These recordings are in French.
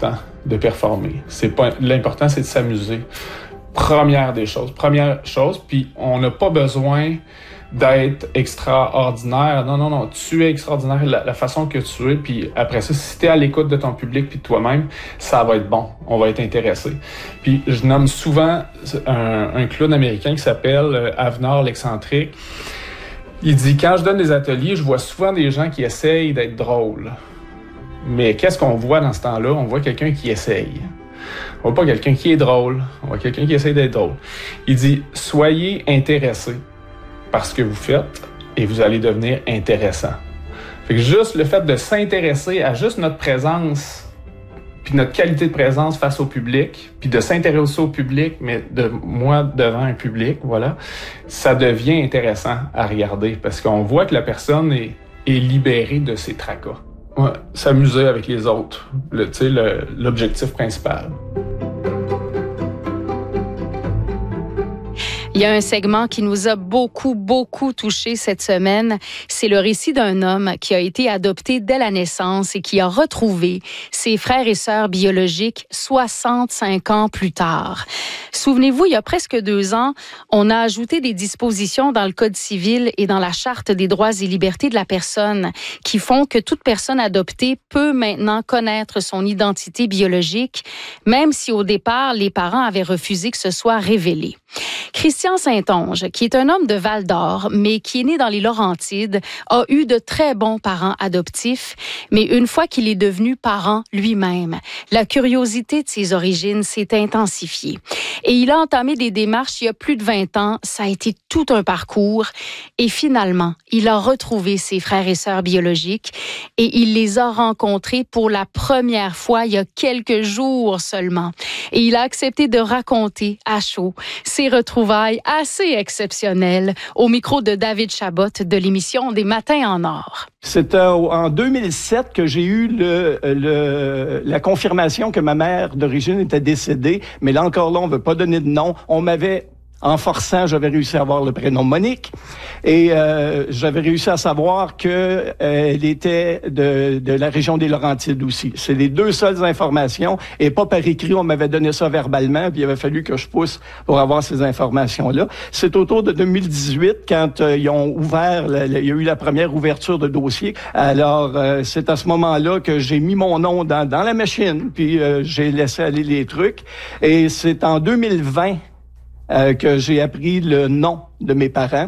important de performer. L'important, c'est de s'amuser. Première chose, puis on n'a pas besoin d'être extraordinaire. Non. Tu es extraordinaire la façon que tu es, puis après ça, si tu es à l'écoute de ton public puis de toi-même, ça va être bon. On va être intéressé. Puis je nomme souvent un clown américain qui s'appelle Avenard l'excentrique. Il dit, quand je donne des ateliers, je vois souvent des gens qui essayent d'être drôles. Mais qu'est-ce qu'on voit dans ce temps-là? On voit quelqu'un qui essaye. On voit pas quelqu'un qui est drôle. On voit quelqu'un qui essaye d'être drôle. Il dit, soyez intéressés par ce que vous faites et vous allez devenir intéressant. Fait que juste le fait de s'intéresser à juste notre présence puis notre qualité de présence face au public, puis de s'intéresser au public, mais de moi devant un public, voilà, ça devient intéressant à regarder parce qu'on voit que la personne est libérée de ses tracas. Ouais, s'amuser avec les autres, l'objectif principal. Il y a un segment qui nous a beaucoup touchés cette semaine. C'est le récit d'un homme qui a été adopté dès la naissance et qui a retrouvé ses frères et sœurs biologiques 65 ans plus tard. Souvenez-vous, il y a presque 2 ans, on a ajouté des dispositions dans le Code civil et dans la Charte des droits et libertés de la personne qui font que toute personne adoptée peut maintenant connaître son identité biologique, même si au départ, les parents avaient refusé que ce soit révélé. Christian Saint-Onge, qui est un homme de Val-d'Or, mais qui est né dans les Laurentides, a eu de très bons parents adoptifs, mais une fois qu'il est devenu parent lui-même, la curiosité de ses origines s'est intensifiée. Et il a entamé des démarches il y a plus de 20 ans. Ça a été tout un parcours. Et finalement, il a retrouvé ses frères et sœurs biologiques et il les a rencontrés pour la première fois il y a quelques jours seulement. Et il a accepté de raconter à chaud ses retrouvailles assez exceptionnelles au micro de David Chabot de l'émission Des Matins en Or. C'est en 2007 que j'ai eu la confirmation que ma mère d'origine était décédée, mais là encore, on ne veut pas donner de nom. On m'avait... En forçant, j'avais réussi à avoir le prénom Monique et j'avais réussi à savoir que elle était de la région des Laurentides aussi. C'est les 2 seules informations et pas par écrit. On m'avait donné ça verbalement puis il avait fallu que je pousse pour avoir ces informations-là. C'est autour de 2018 quand ils ont ouvert, il y a eu la première ouverture de dossier. Alors, c'est à ce moment-là que j'ai mis mon nom dans la machine puis j'ai laissé aller les trucs et c'est en 2020 que j'ai appris le nom de mes parents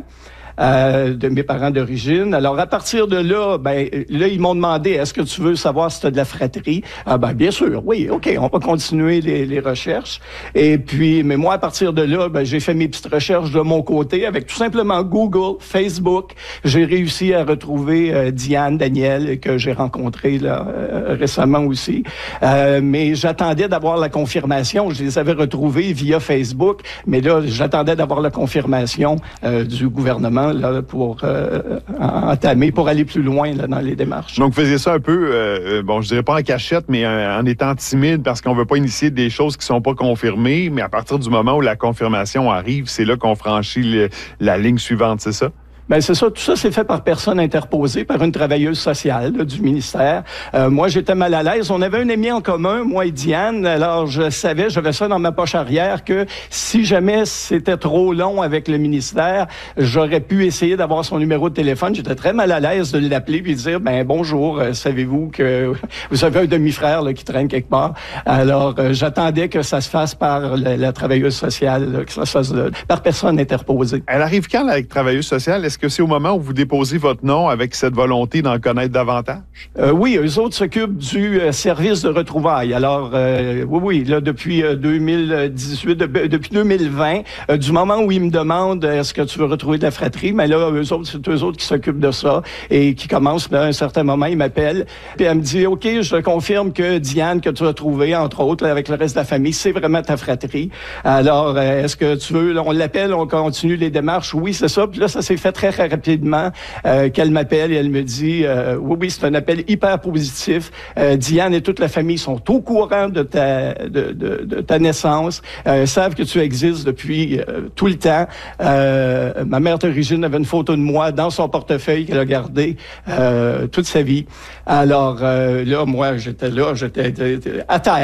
d'origine. Alors, à partir de là, là, ils m'ont demandé, est-ce que tu veux savoir si tu as de la fratrie? Bien sûr, oui, OK, on va continuer les recherches. Et puis, mais moi, à partir de là, j'ai fait mes petites recherches de mon côté avec tout simplement Google, Facebook. J'ai réussi à retrouver Diane, Daniel, que j'ai rencontré là, récemment aussi. Mais j'attendais d'avoir la confirmation. Je les avais retrouvés via Facebook, mais là, j'attendais d'avoir la confirmation du gouvernement là, pour entamer, pour aller plus loin là, dans les démarches. Donc, vous faisiez ça un peu, je dirais pas en cachette, mais en étant timide parce qu'on veut pas initier des choses qui sont pas confirmées, mais à partir du moment où la confirmation arrive, c'est là qu'on franchit la ligne suivante, c'est ça? Ben c'est ça, tout ça c'est fait par personne interposée, par une travailleuse sociale là, du ministère. Moi, j'étais mal à l'aise. On avait un ami en commun, moi et Diane. Alors, je savais, j'avais ça dans ma poche arrière, que si jamais c'était trop long avec le ministère, j'aurais pu essayer d'avoir son numéro de téléphone. J'étais très mal à l'aise de l'appeler puis de dire, bonjour, savez-vous que vous avez un demi-frère là, qui traîne quelque part? Alors, j'attendais que ça se fasse par la travailleuse sociale, là, que ça se fasse par personne interposée. Elle arrive quand, la travailleuse sociale? Est-ce que c'est au moment où vous déposez votre nom avec cette volonté d'en connaître davantage? Oui, eux autres s'occupent du service de retrouvailles. Alors, oui, là, depuis 2018, depuis 2020, du moment où ils me demandent est-ce que tu veux retrouver de la fratrie, mais là, c'est eux autres qui s'occupent de ça et qui commencent, à un certain moment, ils m'appellent, puis elle me dit, OK, je te confirme que Diane, que tu as trouvée, entre autres, là, avec le reste de la famille, c'est vraiment ta fratrie. Alors, est-ce que tu veux, là, on l'appelle, on continue les démarches, oui, c'est ça, puis là, ça s'est fait très rapidement qu'elle m'appelle et elle me dit oui, c'est un appel hyper positif. Diane et toute la famille sont au courant de ta naissance, savent que tu existes depuis tout le temps. Ma mère d'origine avait une photo de moi dans son portefeuille qu'elle a gardé toute sa vie. Alors là, moi, j'étais à terre.